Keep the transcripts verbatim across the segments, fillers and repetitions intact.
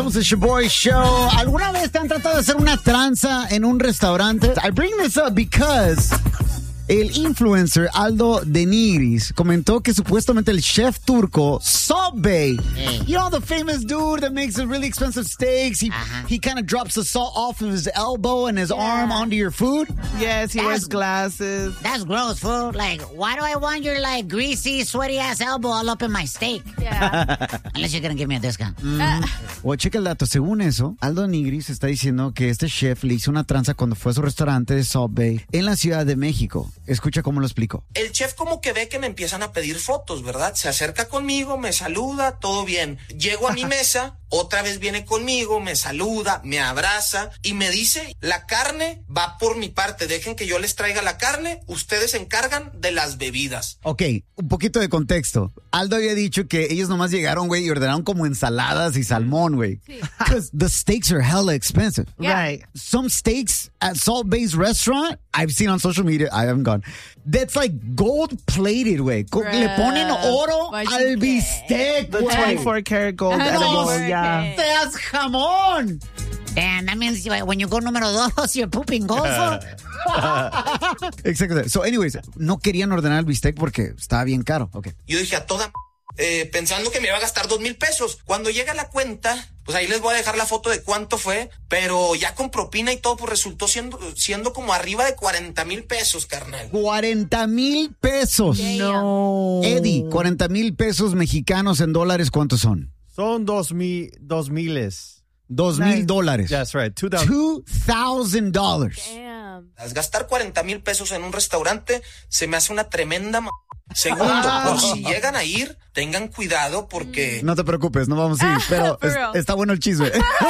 Somos el Shaboy Show. ¿Alguna vez te han tratado de hacer una tranza en un restaurante? I bring this up because el influencer Aldo de Nigris comentó que supuestamente el chef turco Salt Bae, hey. you know the famous dude that makes the really expensive steaks, he, uh-huh. he kind of drops the salt off of his elbow and his yeah. arm onto your food? Yes, he that's, wears glasses. That's gross, fool. Like, why do I want your, like, greasy, sweaty-ass elbow all up in my steak? Yeah. Unless you're gonna give me a discount. Mm-hmm. Uh. Well, checa el dato. Según eso, Aldo Nigris está diciendo que este chef le hizo una tranza cuando fue a su restaurante de Salt Bae en la Ciudad de México. Escucha cómo lo explico. El chef como que ve que me empiezan a pedir fotos, ¿verdad? Se acerca conmigo, me saluda, todo bien. Llego a mi mesa, otra vez viene conmigo, me saluda, me abraza y me dice, la carne va por mi parte, dejen que yo les traiga la carne, ustedes se encargan de las bebidas. Ok, un poquito de contexto. Aldo había dicho que ellos nomás llegaron, güey, y ordenaron como ensaladas y salmón, güey. Because the steaks are hella expensive. Yeah. Right. Some steaks at Salt Bae's restaurant, I've seen on social media, I haven't gone, that's like gold plated, güey. Le ponen oro al bistec, The twenty-four karat gold edible, yeah. ¡Seas jamón! Damn, that means when you go número dos, you're pooping gold. Exacto. So, anyways, no querían ordenar el bistec porque estaba bien caro. Okay. Yo dije a toda eh, pensando que me iba a gastar dos mil pesos. Cuando llega la cuenta, pues ahí les voy a dejar la foto de cuánto fue, pero ya con propina y todo, pues resultó siendo, siendo como arriba de cuarenta mil pesos, carnal. cuarenta mil pesos. No. Eddie, cuarenta mil pesos mexicanos en dólares, ¿cuántos son? Son dos mil, dos miles. Dos nice. mil dólares. That's right. Two thousand. Two thousand dollars. Damn. Gastar cuarenta mil pesos en un restaurante se me hace una tremenda m- Segundo, por si llegan a ir, tengan cuidado porque... No te preocupes, no vamos a ir, pero es, está bueno el chisme.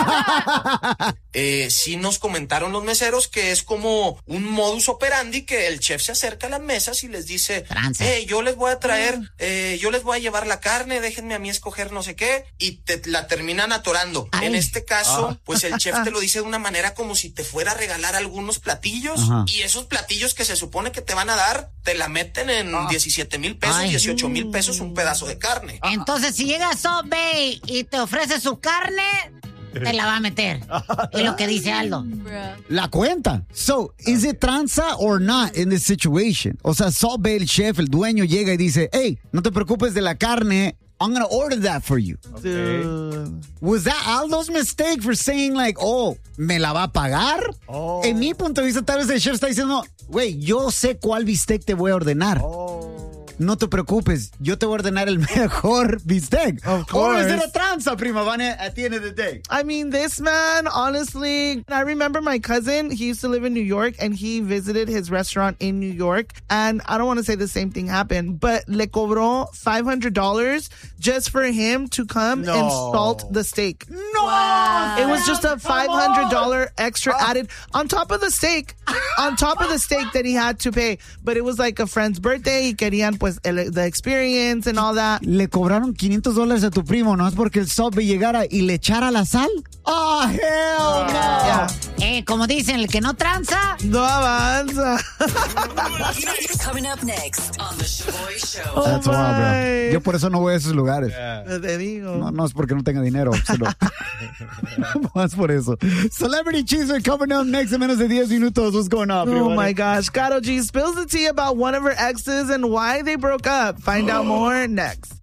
eh, sí nos comentaron los meseros que es como un modus operandi que el chef se acerca a las mesas y les dice, hey, yo les voy a traer, eh, yo les voy a llevar la carne, déjenme a mí escoger no sé qué, y te la terminan atorando. Ay. En este caso, ah. pues el chef te lo dice de una manera como si te fuera a regalar algunos platillos, Ajá. y esos platillos que se supone que te van a dar, te la meten en ah. diecisiete mil pesos, Ay. dieciocho mil pesos un pedazo de carne. Entonces, si llega Salt Bae y te ofrece su carne, te la va a meter. Es lo que dice Aldo. La cuenta. So, is it tranza or not in this situation? O sea, Salt Bae, el chef, el dueño, llega y dice, hey, no te preocupes de la carne, I'm gonna order that for you. Okay. Was that Aldo's mistake for saying like, oh, ¿me la va a pagar? Oh. En mi punto de vista, tal vez el chef está diciendo, güey, yo sé cuál bistec te voy a ordenar. Oh. No te preocupes, yo te voy a ordenar el mejor bistec. Of course. Or is it a tranza, prima Vane, at the end of the day? I mean, this man, honestly, I remember my cousin, he used to live in New York, and he visited his restaurant in New York, and I don't want to say the same thing happened, but le cobró five hundred dollars just for him to come no. and salt the steak. No! Wow. It was just a five hundred dollars extra oh. added on top of the steak, on top of the steak that he had to pay, but it was like a friend's birthday, y querían, pues, el, the experience and all that. Le cobraron quinientos dólares a tu primo, ¿no? Es porque el Salt Bae llegara y le echara la sal. ¡Oh, hell no! Yeah. Eh, como dicen, el que no tranza, no avanza. Coming up next on the Shaboy Show. Oh That's wild, bro. Yo por eso no voy a esos lugares. Yeah. Te digo. No, no es porque no tenga dinero, sino más por eso. Celebrity Cheeseman coming up next en menos de diez minutos. What's going on? Oh my gosh. Karol G spills the tea about one of her exes and why they broke up. Find out more next.